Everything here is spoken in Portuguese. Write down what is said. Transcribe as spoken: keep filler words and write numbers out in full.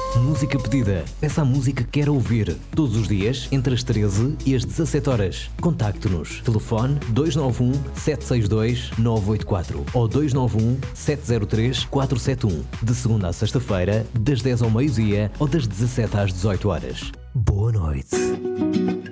Música pedida. Peça a música que quer ouvir. Todos os dias, entre as treze e as dezassete horas. Contacte-nos. Telefone dois nove um, sete seis dois, nove oito quatro ou dois nove um, sete zero três, quatro sete um. De segunda a sexta-feira, das dez ao meio-dia ou das dezassete às dezoito horas. Boa noite.